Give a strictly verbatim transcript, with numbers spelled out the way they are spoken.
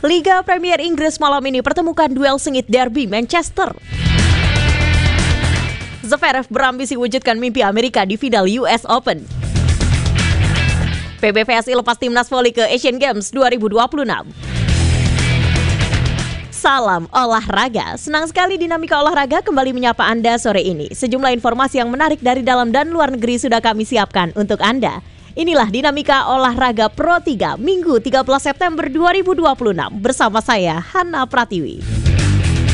Liga Premier Inggris malam ini pertemukan duel sengit derby Manchester. Zverev berambisi wujudkan mimpi Amerika di final U S Open. P B V S I lepas timnas voli ke Asian Games dua ribu dua puluh enam. Salam olahraga, senang sekali Dinamika Olahraga kembali menyapa Anda sore ini. Sejumlah informasi yang menarik dari dalam dan luar negeri sudah kami siapkan untuk Anda. Inilah Dinamika Olahraga Pro tiga Minggu tiga belas September dua ribu dua puluh enam bersama saya Hana Pratiwi.